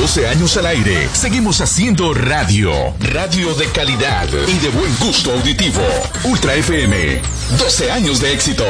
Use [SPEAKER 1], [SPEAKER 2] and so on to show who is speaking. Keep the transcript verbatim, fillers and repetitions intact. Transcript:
[SPEAKER 1] doce años al aire, seguimos haciendo radio. Radio de calidad y de buen gusto auditivo. Ultra F M. doce años de éxito.